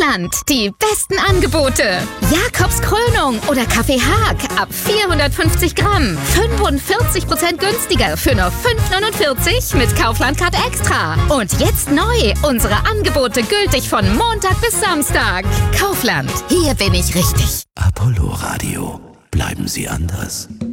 Kaufland. Die besten Angebote. Jakobs Krönung oder Kaffee Haag ab 450 Gramm. 45% günstiger für nur 5,49 mit Kaufland Card Extra. Und jetzt neu. Unsere Angebote gültig von Montag bis Samstag. Kaufland. Hier bin ich richtig. Apollo Radio. Bleiben Sie anders.